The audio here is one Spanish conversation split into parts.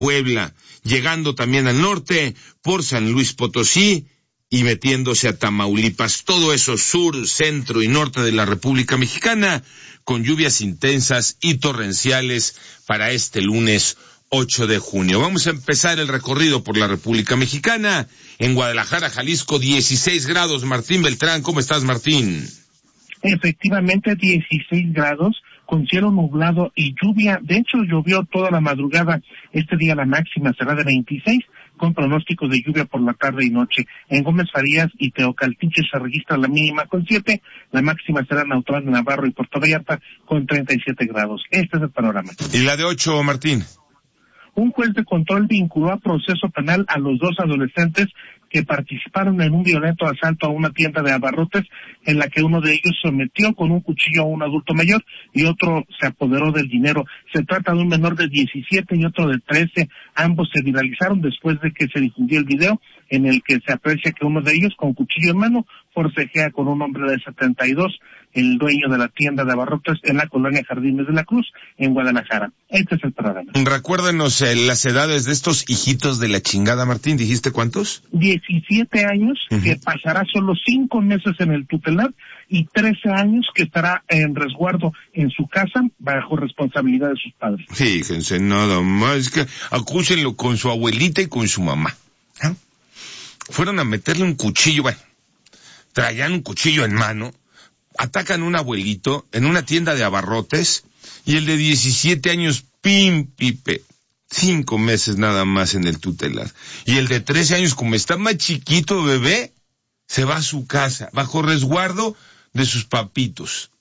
Puebla, llegando también al norte por San Luis Potosí y metiéndose a Tamaulipas. Todo eso sur, centro y norte de la República Mexicana, con lluvias intensas y torrenciales para este lunes 8 de junio. Vamos a empezar el recorrido por la República Mexicana. En Guadalajara, Jalisco, 16 grados. Martín Beltrán, ¿cómo estás, Martín? Efectivamente, 16 grados, con cielo nublado y lluvia. De hecho, llovió toda la madrugada. Este día la máxima será de 26, con pronósticos de lluvia por la tarde y noche. En Gómez Farías y Teocaltiche se registra la mínima con 7, la máxima será en Autlán de Navarro y Puerto Vallarta con 37 grados. Este es el panorama. ¿Y la de 8, Martín? Un juez de control vinculó a proceso penal a los 2 adolescentes que participaron en un violento asalto a una tienda de abarrotes en la que uno de ellos sometió con un cuchillo a un adulto mayor y otro se apoderó del dinero. Se trata de un menor de 17 y otro de 13. Ambos se viralizaron después de que se difundió el video en el que se aprecia que uno de ellos, con cuchillo en mano, forcejea con un hombre de 72, el dueño de la tienda de abarrotes en la colonia Jardines de la Cruz, en Guadalajara. Este es el programa. Recuérdenos las edades de estos hijitos de la chingada, Martín. ¿Dijiste cuántos? 17 años, que pasará solo 5 meses en el tutelar, y 13 años que estará en resguardo en su casa bajo responsabilidad de sus padres. Fíjense, nada más que acúsenlo con su abuelita y con su mamá. ¿Ah? Fueron a meterle un cuchillo, bueno, traían un cuchillo en mano, atacan a un abuelito en una tienda de abarrotes, y el de 17 años, pim, pipe, 5 meses nada más en el tutelar. Y el de 13 años, como está más chiquito, bebé, se va a su casa, bajo resguardo de sus papitos.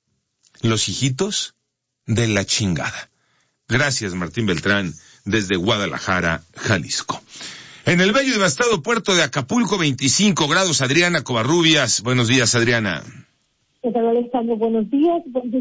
Los hijitos de la chingada. Gracias, Martín Beltrán, desde Guadalajara, Jalisco. En el bello y devastado puerto de Acapulco, 25 grados, Adriana Covarrubias. Buenos días, Adriana. ¿Qué tal, Alejandro? Buenos días.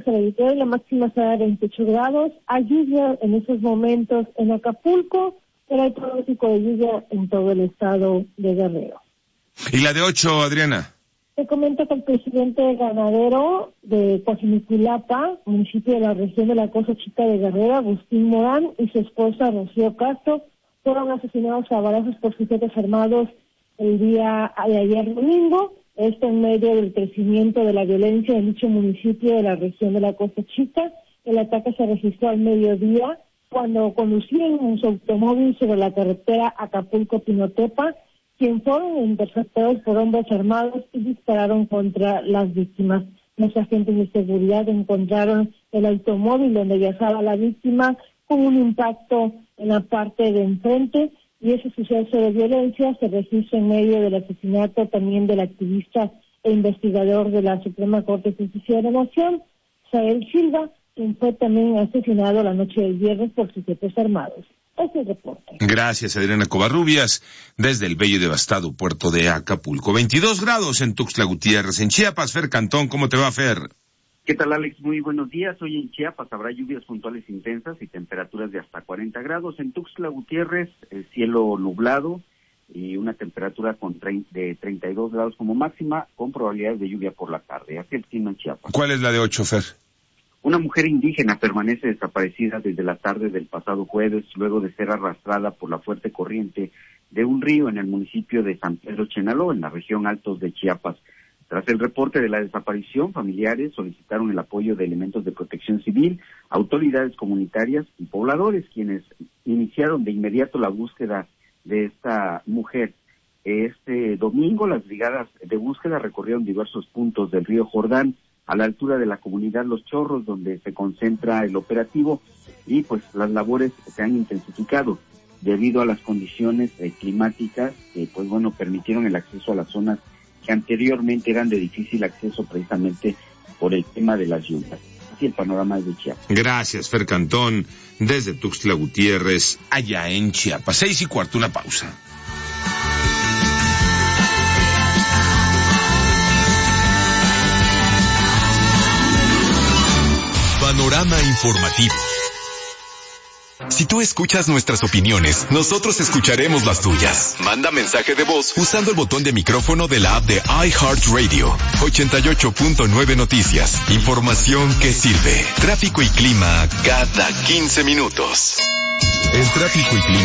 La máxima será de 28 grados. Hay lluvia en estos momentos en Acapulco, pero hay pronóstico de lluvia en todo el estado de Guerrero. ¿Y la de 8, Adriana? Te comento que el presidente ganadero de Coajimiculapa, municipio de la región de la Costa Chica de Guerrero, Agustín Morán, y su esposa Rocío Castro, fueron asesinados a balazos por sujetos armados el día de ayer domingo. Esto en medio del crecimiento de la violencia en dicho municipio de la región de la Costa Chica. El ataque se registró al mediodía cuando conducían en su automóvil sobre la carretera Acapulco-Pinotepa, quien fueron interceptados por hombres armados y dispararon contra las víctimas. Los agentes de seguridad encontraron el automóvil donde viajaba la víctima con un impacto en la parte de enfrente, y ese suceso de violencia se registra en medio del asesinato también del activista e investigador de la Suprema Corte de Justicia de la Nación, Sael Silva, quien fue también asesinado la noche del viernes por sujetos armados. Ese es el reporte. Gracias, Adriana Covarrubias, desde el bello y devastado puerto de Acapulco. 22 grados en Tuxtla Gutiérrez. En Chiapas, Fer Cantón, ¿cómo te va, Fer? ¿Qué tal, Alex? Muy buenos días. Hoy en Chiapas habrá lluvias puntuales intensas y temperaturas de hasta 40 grados. En Tuxtla Gutiérrez, el cielo nublado y una temperatura de 32 grados como máxima, con probabilidades de lluvia por la tarde. Así el clima en Chiapas. ¿Cuál es la de 8, Fer? Una mujer indígena permanece desaparecida desde la tarde del pasado jueves, luego de ser arrastrada por la fuerte corriente de un río en el municipio de San Pedro Chenaló, en la región Altos de Chiapas. Tras el reporte de la desaparición, familiares solicitaron el apoyo de elementos de protección civil, autoridades comunitarias y pobladores, quienes iniciaron de inmediato la búsqueda de esta mujer. Este domingo las brigadas de búsqueda recorrieron diversos puntos del río Jordán, a la altura de la comunidad Los Chorros, donde se concentra el operativo, y pues las labores se han intensificado debido a las condiciones climáticas que permitieron el acceso a las zonas que anteriormente eran de difícil acceso precisamente por el tema de las lluvias. Así el panorama de Chiapas. Gracias, Fer Cantón, desde Tuxtla Gutiérrez, allá en Chiapas. 6:15, una pausa. Panorama informativo. Si tú escuchas nuestras opiniones, nosotros escucharemos las tuyas. Manda mensaje de voz usando el botón de micrófono de la app de iHeartRadio. 88.9 Noticias. Información que sirve. Tráfico y clima cada 15 minutos. El tráfico y clima